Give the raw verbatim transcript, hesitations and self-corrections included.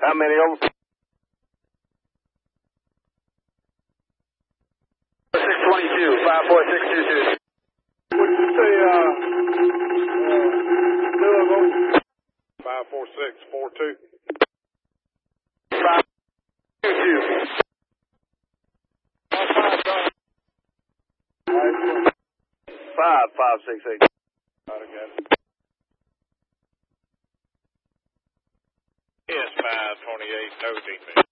How many of them? six twenty-two, five four six two two. Would you say, uh, uh, two of them? five four six four two. five two two. five five six eight. I got it. Yes, five twenty-eight, no defense.